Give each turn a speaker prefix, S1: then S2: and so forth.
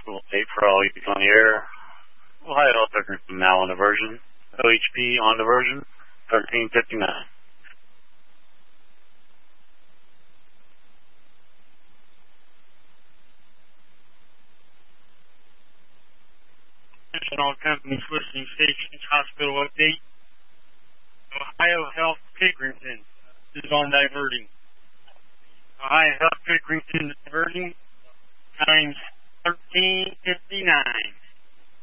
S1: We'll tape for all you on the air. Ohio Health Pickerington now on diversion. OHP on diversion, 1359.
S2: All companies listening stations, hospital update. Ohio Health Pickerington is on diverting. Ohio Health Pickerington diverting times 1359.